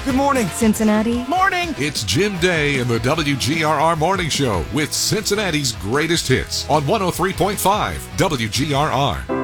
Good morning. Cincinnati. Morning. It's Jim Day in the WGRR Morning Show with Cincinnati's greatest hits on 103.5 WGRR.